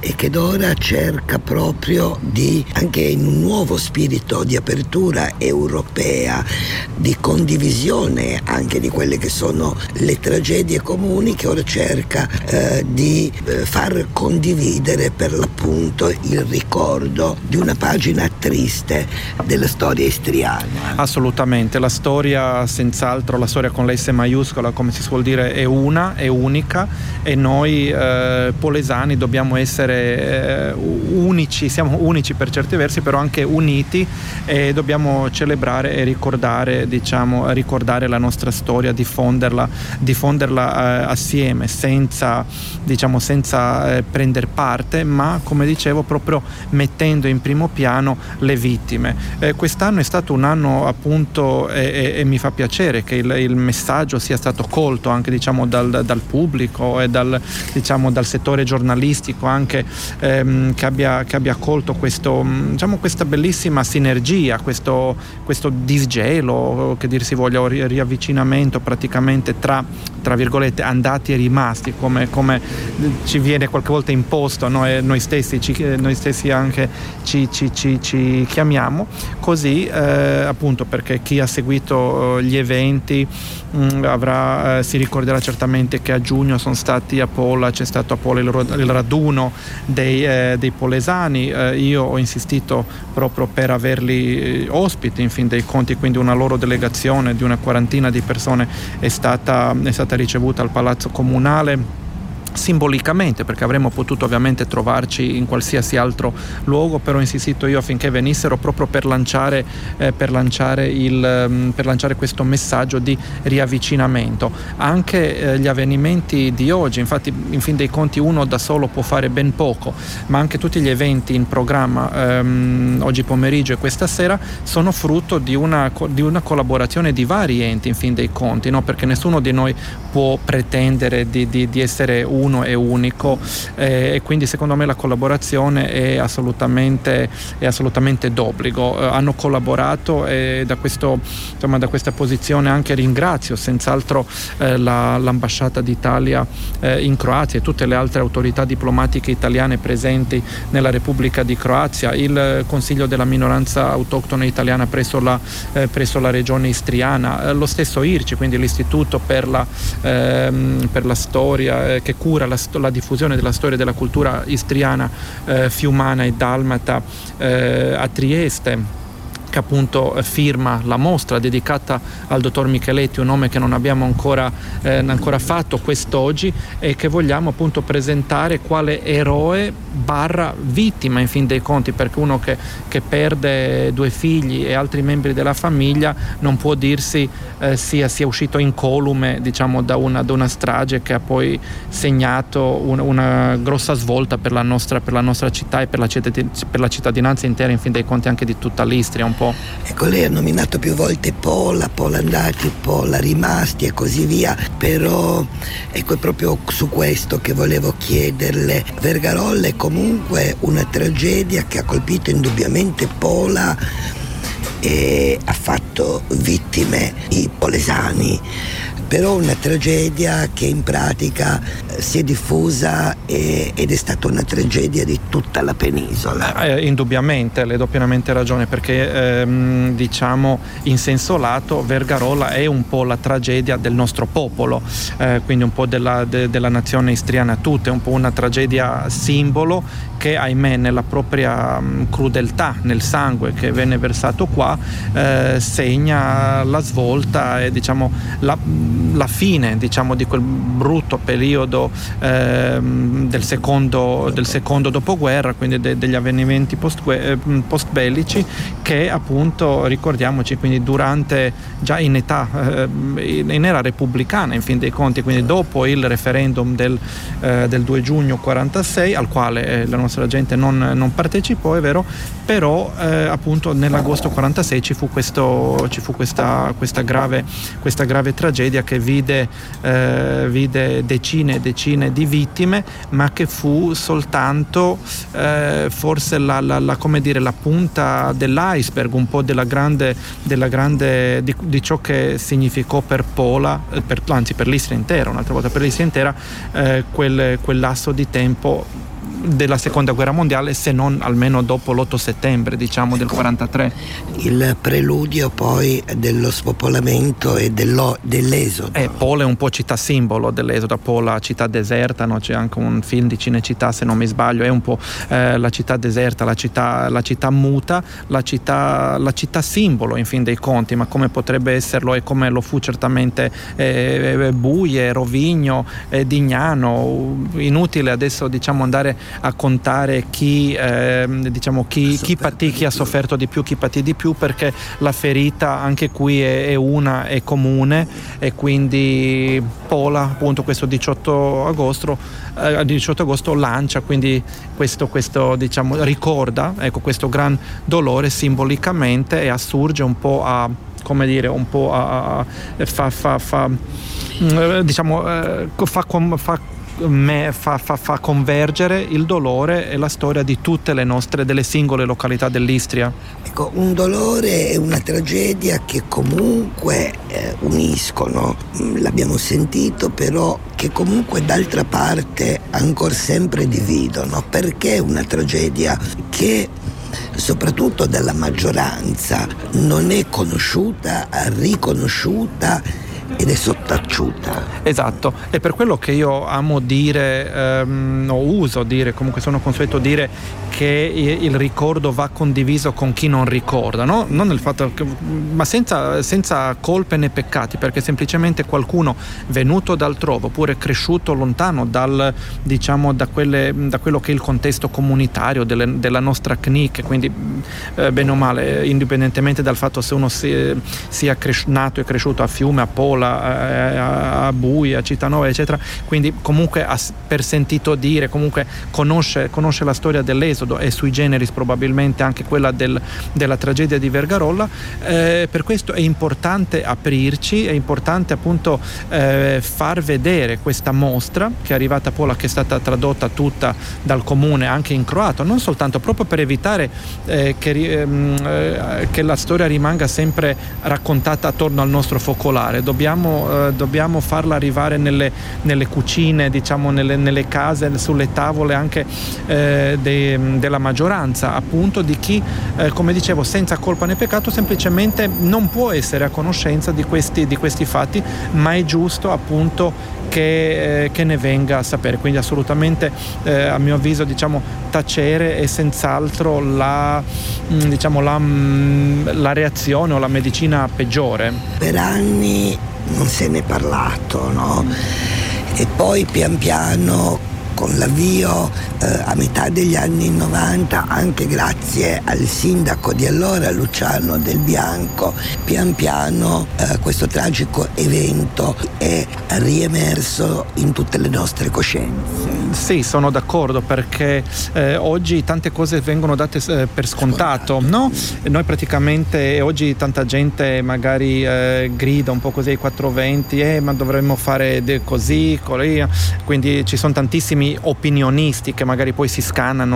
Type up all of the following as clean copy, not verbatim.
e che d'ora cerca proprio di, anche in un nuovo spirito di apertura europea, di condivisione anche di quelle che sono le tragedie comuni, che ora cerca di far condividere per l'appunto il ricordo di una pagina triste della storia istriana. Assolutamente, la storia senz'altro, la storia con l'S maiuscola, come si suol dire, è unica, e noi polesani dobbiamo essere unici, siamo unici per certi versi, però anche uniti, e dobbiamo celebrare e ricordare la nostra storia, diffonderla assieme, senza prendere parte, ma come dicevo proprio mettendo in primo piano le vittime. Quest'anno è stato un anno appunto, e mi fa piacere che il messaggio sia stato colto anche dal pubblico e dal settore giornalistico, anche che abbia colto questa bellissima sinergia, questo disgelo, che dir si voglia, o riavvicinamento praticamente tra virgolette andati e rimasti, come ci viene qualche volta imposto, noi stessi anche ci chiamiamo così, appunto perché chi ha seguito gli eventi si ricorderà certamente che a giugno c'è stato a Pola il raduno dei polesani. Io ho insistito proprio per averli ospiti, in fin dei conti, quindi una loro delegazione di una quarantina di persone è stata ricevuta al Palazzo Comunale, simbolicamente, perché avremmo potuto ovviamente trovarci in qualsiasi altro luogo, però ho insistito io affinché venissero proprio per lanciare questo messaggio di riavvicinamento. Anche gli avvenimenti di oggi, infatti in fin dei conti uno da solo può fare ben poco, ma anche tutti gli eventi in programma oggi pomeriggio e questa sera sono frutto di una collaborazione di vari enti, in fin dei conti, no? Perché nessuno di noi può pretendere di essere uno e unico, e quindi secondo me la collaborazione è assolutamente d'obbligo. Hanno collaborato, e da questa posizione anche ringrazio senz'altro l'ambasciata d'Italia in Croazia e tutte le altre autorità diplomatiche italiane presenti nella Repubblica di Croazia, il Consiglio della minoranza autoctona italiana presso la regione istriana, lo stesso IRCI, quindi l'Istituto per la storia, che cura la diffusione della storia e della cultura istriana, fiumana e dalmata a Trieste, che appunto firma la mostra dedicata al dottor Micheletti, un nome che non abbiamo ancora fatto quest'oggi, e che vogliamo appunto presentare quale eroe barra vittima, in fin dei conti, perché uno che perde 2 figli e altri membri della famiglia non può dirsi sia uscito incolume da una strage che ha poi segnato una grossa svolta per la nostra città e per la cittadinanza intera, in fin dei conti anche di tutta l'Istria un po'. Ecco, lei ha nominato più volte Pola andati, Pola rimasti e così via, però ecco, è proprio su questo che volevo chiederle. Vergarolla è comunque una tragedia che ha colpito indubbiamente Pola e ha fatto vittime i polesani, però una tragedia che in pratica si è diffusa ed è stata una tragedia di tutta la penisola. Indubbiamente, le do pienamente ragione, perché in senso lato Vergarolla è un po' la tragedia del nostro popolo, quindi un po' della nazione istriana tutta, è un po' una tragedia simbolo che, ahimè, nella propria crudeltà, nel sangue che venne versato qua, segna la svolta e la fine di quel brutto periodo del secondo dopoguerra, quindi degli avvenimenti post-bellici, che appunto, ricordiamoci, quindi già in era repubblicana, in fin dei conti, quindi dopo il referendum del 2 giugno 46, al quale la nostra gente non partecipò, è vero, però appunto nell'agosto 46 ci fu questa grave tragedia che vide decine e decine di vittime, ma che fu soltanto forse la punta dell'iceberg, un po' di ciò che significò per Pola, anzi per l'Istria intera, un'altra volta per l'Istria intera, quel lasso di tempo della seconda guerra mondiale, se non almeno dopo l'8 settembre, diciamo, del 43. Il preludio poi dello spopolamento e dell'esodo. Pola è un po' città simbolo dell'esodo, Pola città deserta, no? C'è anche un film di Cinecittà, se non mi sbaglio, è un po' la città deserta, la città muta, la città simbolo in fin dei conti, ma come potrebbe esserlo e come lo fu certamente Buie, Rovigno, Dignano. Inutile adesso, diciamo, andare a contare chi patì, chi ha sofferto di più, chi patì di più, perché la ferita anche qui è comune, e quindi Pola, appunto, questo 18 agosto lancia quindi questo diciamo, ricorda, ecco, questo gran dolore simbolicamente, e assurge un po' a, come dire, un po' a fa convergere il dolore e la storia di tutte le nostre, delle singole località dell'Istria. Ecco, un dolore e una tragedia che comunque uniscono, l'abbiamo sentito, però che comunque d'altra parte ancora sempre dividono, perché è una tragedia che soprattutto dalla maggioranza non è conosciuta, riconosciuta ed è sottaciuta. Esatto, è per quello che io amo dire, o uso dire, comunque sono consueto dire, che il ricordo va condiviso con chi non ricorda, no? Non nel fatto che, ma senza colpe né peccati, perché semplicemente qualcuno venuto d'altrove oppure cresciuto lontano da quello che è il contesto comunitario della nostra CNIC, quindi bene o male, indipendentemente dal fatto se uno sia nato e cresciuto a Fiume, a Pola, a Buie, a Cittànova, eccetera, quindi comunque per sentito dire, comunque conosce la storia dell'esodo e sui generis probabilmente anche quella della tragedia di Vergarolla. Per questo è importante aprirci, è importante appunto far vedere questa mostra che è arrivata a Pola, che è stata tradotta tutta dal comune anche in croato, non soltanto proprio per evitare che la storia rimanga sempre raccontata attorno al nostro focolare. Dobbiamo farla arrivare nelle cucine, diciamo nelle case, sulle tavole anche della maggioranza, appunto, di chi, come dicevo, senza colpa né peccato, semplicemente non può essere a conoscenza di questi fatti, ma è giusto appunto che ne venga a sapere. Quindi assolutamente, a mio avviso, diciamo, tacere è senz'altro la reazione o la medicina peggiore. Per anni non se ne è parlato, no? E poi pian piano, con l'avvio a metà degli anni 90, anche grazie al sindaco di allora, Luciano Del Bianco, pian piano questo tragico evento è riemerso in tutte le nostre coscienze. Sì, sono d'accordo, perché oggi tante cose vengono date per scontato, no? Noi praticamente oggi tanta gente magari grida un po' così ai 420, ma dovremmo fare così, quindi ci sono tantissimi opinionisti che magari poi si scannano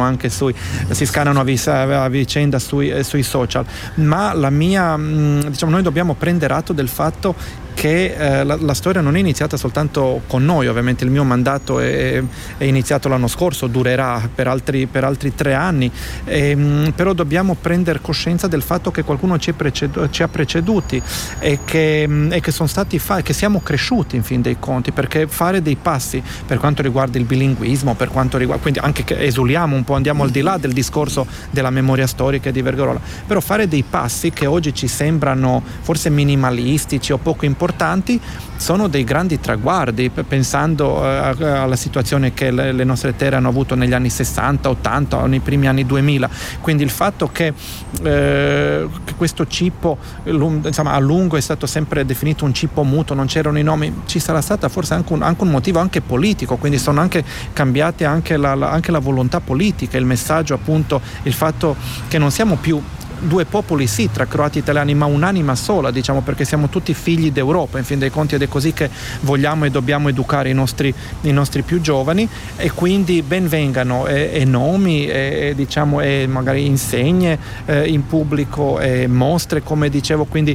a vicenda sui social, ma noi dobbiamo prendere atto del fatto che la storia non è iniziata soltanto con noi. Ovviamente il mio mandato è iniziato l'anno scorso, durerà per altri 3 anni, però dobbiamo prendere coscienza del fatto che qualcuno ci ha preceduti e che sono stati che siamo cresciuti in fin dei conti, perché fare dei passi per quanto riguarda il bilinguismo, quindi anche che esuliamo un po', andiamo al di là del discorso della memoria storica di Vergarolla, però fare dei passi che oggi ci sembrano forse minimalistici o poco importanti sono dei grandi traguardi, pensando alla situazione che le nostre terre hanno avuto negli anni 60, 80 o nei primi anni 2000. Quindi il fatto che questo cibo, insomma, a lungo è stato sempre definito un cibo muto, non c'erano i nomi, ci sarà stata forse anche un motivo anche politico, quindi sono anche cambiate anche la volontà politica, il messaggio, appunto, il fatto che non siamo più due popoli, sì, tra croati e italiani, ma un'anima sola, diciamo, perché siamo tutti figli d'Europa in fin dei conti, ed è così che vogliamo e dobbiamo educare i nostri più giovani. E quindi ben vengano e nomi e magari insegne in pubblico e mostre, come dicevo, quindi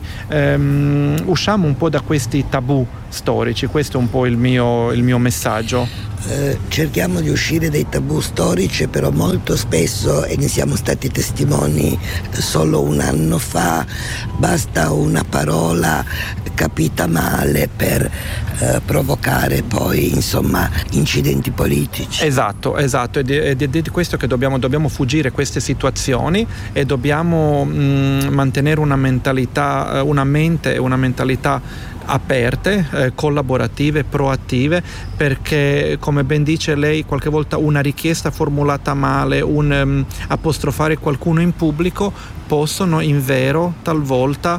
usciamo un po' da questi tabù storici. Questo è un po' il mio messaggio. cerchiamo di uscire dai tabù storici, però molto spesso, e ne siamo stati testimoni solo un anno fa, basta una parola capita male per provocare poi incidenti politici. Esatto, ed è di questo che dobbiamo fuggire queste situazioni e dobbiamo mantenere una mentalità, una mente e una mentalità aperte, collaborative, proattive, perché come ben dice lei, qualche volta una richiesta formulata male, apostrofare qualcuno in pubblico possono in vero talvolta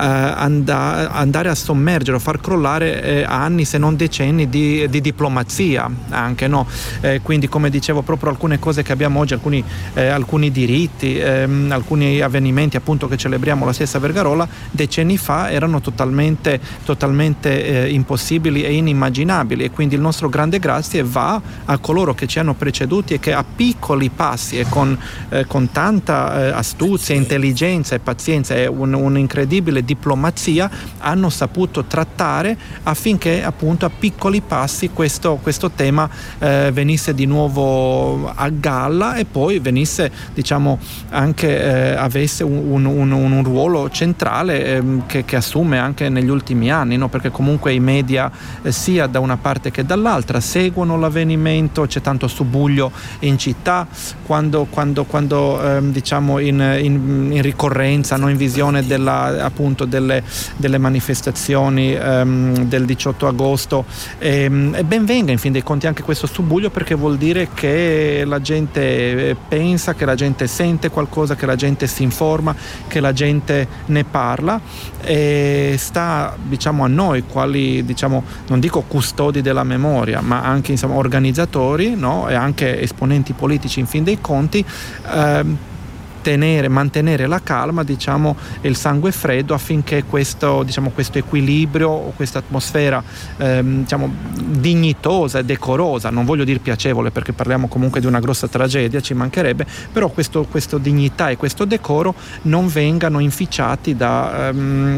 andare a sommergere o far crollare anni se non decenni di diplomazia anche, no? Quindi come dicevo, proprio alcune cose che abbiamo oggi, alcuni diritti, alcuni avvenimenti appunto che celebriamo la stessa Vergarola, decenni fa erano totalmente impossibili e inimmaginabili, e quindi il nostro grande grazie va a coloro che ci hanno preceduti e che a piccoli passi e con tanta astuzia, intelligenza e pazienza e un'incredibile diplomazia hanno saputo trattare affinché appunto a piccoli passi questo tema venisse di nuovo a galla e poi venisse, diciamo, anche avesse un ruolo centrale che assume anche negli ultimi anni, no? Perché comunque i media sia da una parte che dall'altra seguono l'avvenimento, c'è tanto subbuglio in città quando diciamo in ricorrenza, no? In visione appunto delle manifestazioni del 18 agosto e ben venga in fin dei conti anche questo subbuglio, perché vuol dire che la gente pensa, che la gente sente qualcosa, che la gente si informa, che la gente ne parla, e sta, diciamo, a noi quali, diciamo, non dico custodi della memoria, ma anche, insomma, organizzatori, no? E anche esponenti politici in fin dei conti, mantenere la calma, diciamo, e il sangue freddo affinché questo equilibrio, questa atmosfera diciamo dignitosa e decorosa, non voglio dire piacevole perché parliamo comunque di una grossa tragedia, ci mancherebbe, però questo dignità e questo decoro non vengano inficiati da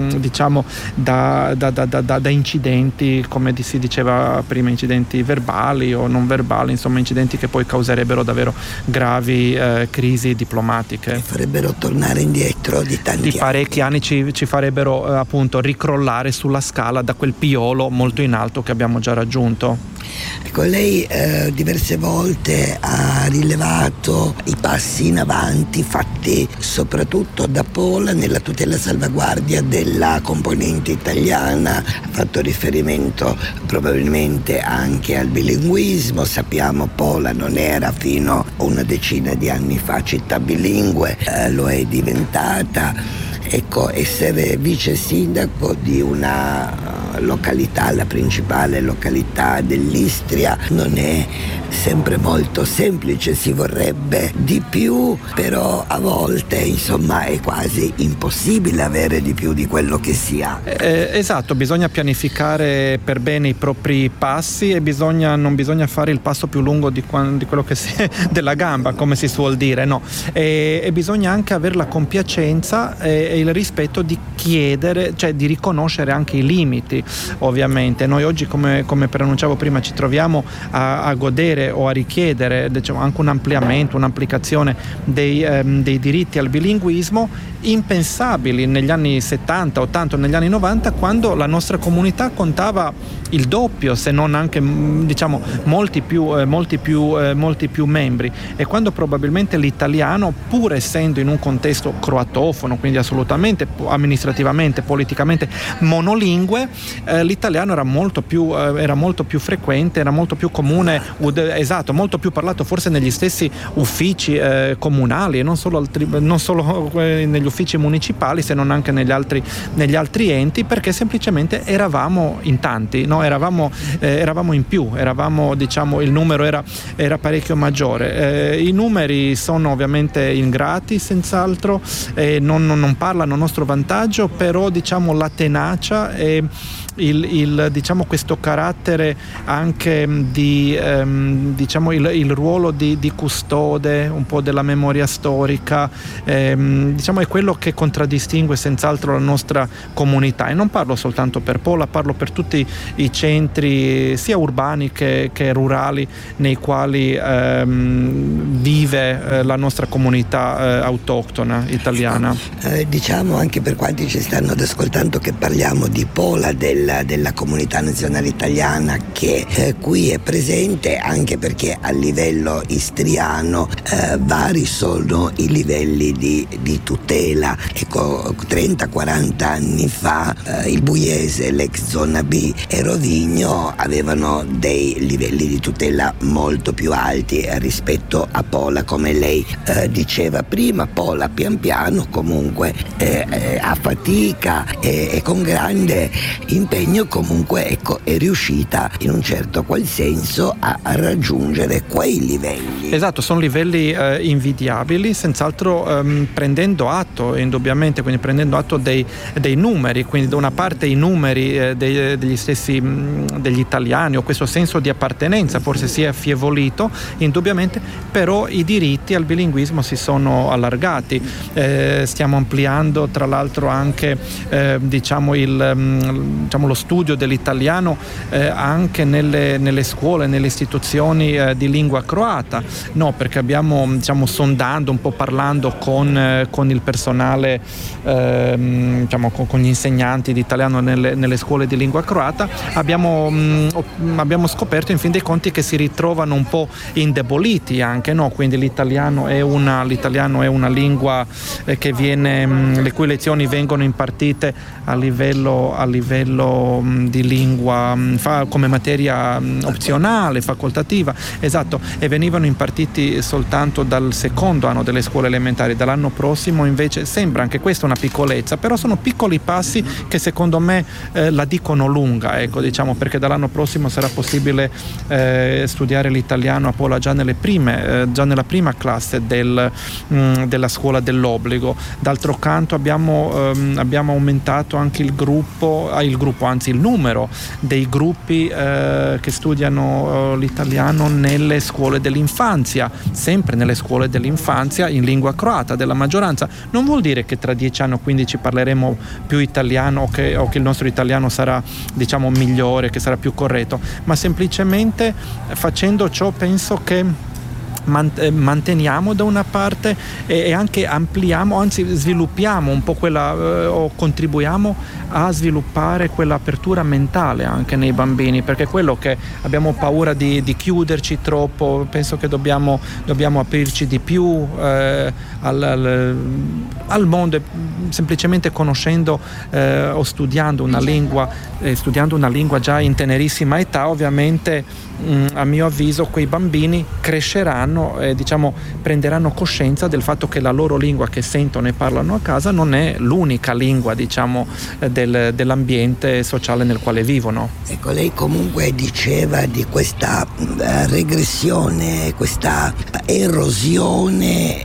incidenti, come si diceva prima, incidenti verbali o non verbali, insomma incidenti che poi causerebbero davvero gravi crisi diplomatiche. Farebbero tornare indietro di parecchi anni, ci farebbero appunto ricrollare sulla scala da quel piolo molto in alto che abbiamo già raggiunto. Ecco, lei diverse volte ha rilevato i passi in avanti fatti soprattutto da Pola nella tutela e salvaguardia della componente italiana, ha fatto riferimento probabilmente anche al bilinguismo. Sappiamo Pola non era fino a una decina di anni fa città bilingue, lo è diventata. Ecco, essere vice sindaco di una località, la principale località dell'Istria, non è sempre molto semplice, si vorrebbe di più, però a volte insomma è quasi impossibile avere di più di quello che si ha. Esatto, bisogna pianificare per bene i propri passi e non bisogna fare il passo più lungo di quello che della gamba, come si suol dire, no? E bisogna anche avere la compiacenza e il rispetto di chiedere, cioè di riconoscere anche i limiti. Ovviamente noi oggi, come preannunciavo prima, ci troviamo a godere o a richiedere, diciamo, anche un ampliamento, un'applicazione dei diritti al bilinguismo impensabili negli anni 70, 80, negli anni 90, quando la nostra comunità contava il doppio, se non anche, diciamo, molti più membri, e quando probabilmente l'italiano, pur essendo in un contesto croatofono, quindi assolutamente amministrativamente, politicamente monolingue, l'italiano era molto più frequente, era molto più comune, esatto, molto più parlato forse negli stessi uffici comunali e non solo negli uffici municipali, se non anche negli altri enti, perché semplicemente eravamo in tanti, no? Eravamo in più, diciamo, il numero era parecchio maggiore. I numeri sono ovviamente ingrati, senz'altro, non parlano a nostro vantaggio, però, diciamo, la tenacia e diciamo questo carattere anche di diciamo il ruolo di custode un po' della memoria storica, diciamo è quello che contraddistingue senz'altro la nostra comunità, e non parlo soltanto per Pola, parlo per tutti i centri sia urbani che rurali nei quali vive la nostra comunità autoctona italiana. Diciamo anche per quanti ci stanno ad ascoltando che parliamo di Pola, della comunità nazionale italiana che qui è presente, anche perché a livello istriano vari sono i livelli di tutela. Ecco, 30-40 anni fa il Buiese, l'ex zona B e Rovigno avevano dei livelli di tutela molto più alti rispetto a Pola, come lei diceva prima. Pola pian piano comunque a fatica e con grande impegno comunque è riuscita in un certo qual senso a raggiungere quei livelli. Esatto, sono livelli invidiabili, senz'altro prendendo atto, indubbiamente, quindi prendendo atto dei numeri, quindi da una parte i numeri degli stessi degli italiani, o questo senso di appartenenza forse si è affievolito indubbiamente, però i diritti al bilinguismo si sono allargati. Stiamo ampliando tra l'altro anche diciamo lo studio dell'italiano anche nelle scuole, nelle istituzioni di lingua croata, no, perché abbiamo, diciamo, sondando un po', parlando con il personale, diciamo con gli insegnanti di italiano nelle scuole di lingua croata, abbiamo scoperto in fin dei conti che si ritrovano un po' indeboliti anche, no? Quindi l'italiano è una lingua che le cui lezioni vengono impartite a livello di lingua come materia opzionale, facoltativa, esatto, e venivano impartiti soltanto dal secondo anno delle scuole elementari. Dall'anno prossimo invece sembra anche questa una piccolezza, però sono piccoli passi che secondo me la dicono lunga, ecco, diciamo, perché dall'anno prossimo sarà possibile studiare l'italiano a Pola già nella prima classe della scuola dell'obbligo. D'altro canto abbiamo aumentato anche il numero dei gruppi che studiano l'italiano nelle scuole dell'infanzia, sempre nelle scuole dell'infanzia in lingua croata della maggioranza. Non vuol dire che tra 10 anni o 15 parleremo più italiano o che il nostro italiano sarà, diciamo, migliore, che sarà più corretto, ma semplicemente facendo ciò penso che manteniamo da una parte e anche ampliamo, anzi sviluppiamo un po' o contribuiamo a sviluppare quell'apertura mentale anche nei bambini, perché quello che abbiamo paura di chiuderci troppo, penso che dobbiamo aprirci di più al mondo, semplicemente conoscendo o studiando una lingua già in tenerissima età. Ovviamente a mio avviso quei bambini cresceranno e prenderanno coscienza del fatto che la loro lingua che sentono e parlano a casa non è l'unica lingua, dell'ambiente sociale nel quale vivono. Ecco, lei comunque diceva di questa regressione, questa erosione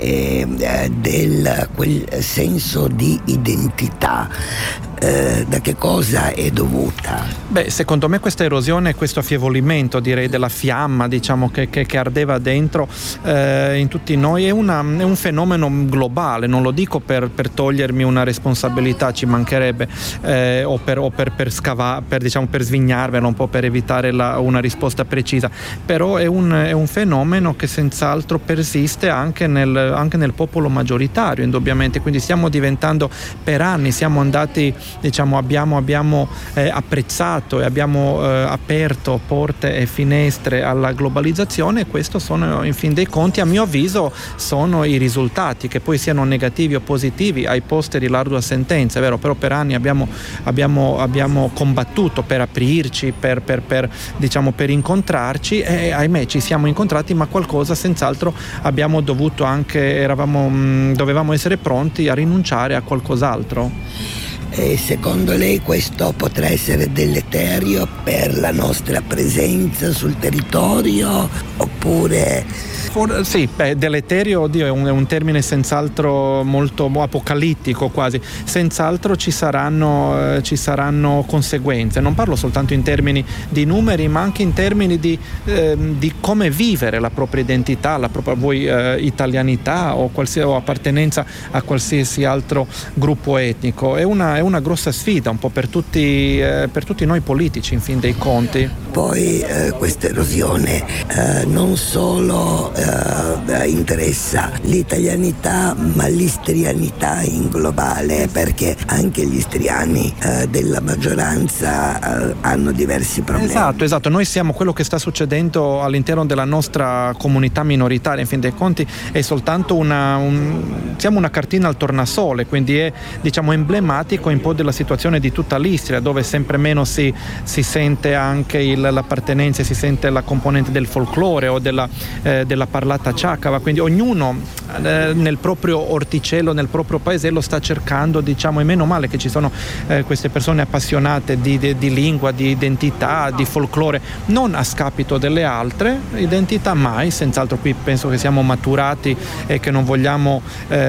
del quel senso di identità. Da che cosa è dovuta? Beh, secondo me questa erosione, questo affievolimento, direi, della fiamma, che ardeva dentro in tutti noi è un fenomeno globale. Non lo dico per togliermi una responsabilità, ci mancherebbe, o per scavare, per svignarvela un po', per evitare una risposta precisa, però è un fenomeno che senz'altro persiste anche nel popolo maggioritario, indubbiamente. Quindi stiamo diventando, per anni siamo andati, abbiamo apprezzato e abbiamo aperto porte e finestre alla globalizzazione, e questo sono, in fin dei conti, a mio avviso, sono i risultati, che poi siano negativi o positivi ai posteri l'ardua sentenza, è vero, però per anni abbiamo combattuto per aprirci, per incontrarci, e ahimè ci siamo incontrati, ma qualcosa senz'altro abbiamo dovuto anche, dovevamo essere pronti a rinunciare a qualcos'altro. E secondo lei questo potrà essere deleterio per la nostra presenza sul territorio oppure... Sì, deleterio, oddio, è un termine senz'altro molto apocalittico quasi. Senz'altro ci saranno conseguenze. Non parlo soltanto in termini di numeri, ma anche in termini di come vivere la propria identità, la propria italianità o appartenenza a qualsiasi altro gruppo etnico. È una grossa sfida un po' per tutti noi politici, in fin dei conti. Poi questa erosione non solo interessa l'italianità ma l'istrianità in globale, perché anche gli istriani della maggioranza hanno diversi problemi. Esatto, noi siamo quello che sta succedendo all'interno della nostra comunità minoritaria, in fin dei conti è soltanto siamo una cartina al tornasole, quindi è emblematico un po' della situazione di tutta l'Istria, dove sempre meno si sente anche l'appartenenza, si sente la componente del folklore o della parlata ciacava, quindi ognuno nel proprio orticello, nel proprio paesello sta cercando, e meno male che ci sono queste persone appassionate di lingua, di identità, di folklore, non a scapito delle altre identità mai, senz'altro qui penso che siamo maturati e che non vogliamo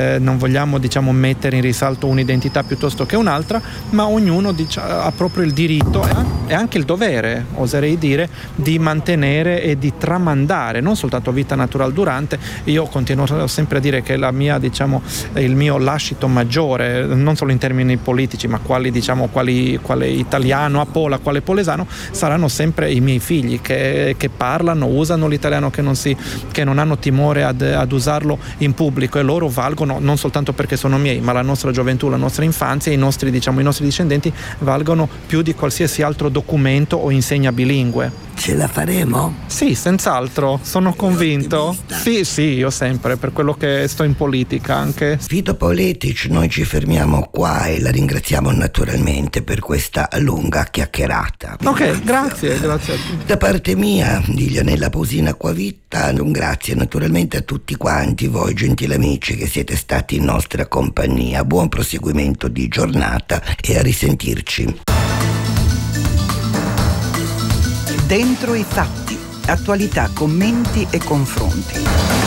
mettere in risalto un'identità piuttosto che un'altra, ma ognuno ha proprio il diritto e anche il dovere, oserei dire, di mantenere e di tramandare non soltanto vita natural durante. Io continuo sempre a dire che la mia, il mio lascito maggiore, non solo in termini politici, ma quale italiano a Pola, quale polesano, saranno sempre i miei figli che parlano, usano l'italiano, che non hanno timore ad usarlo in pubblico, e loro valgono non soltanto perché sono miei, ma la nostra gioventù, la nostra infanzia, i nostri discendenti valgono più di qualsiasi altro documento o insegna bilingue. Ce la faremo? Sì, senz'altro, sono convinto. Sì, io sempre, per quello che sto in politica anche. Vito Pauletic, noi ci fermiamo qua e la ringraziamo naturalmente per questa lunga chiacchierata. Ok, grazie a tutti. Da parte mia, di Lionella Pausina Acquavitta, un grazie naturalmente a tutti quanti voi gentili amici che siete stati in nostra compagnia. Buon proseguimento di giornata e a risentirci. Dentro i fatti, attualità, commenti e confronti.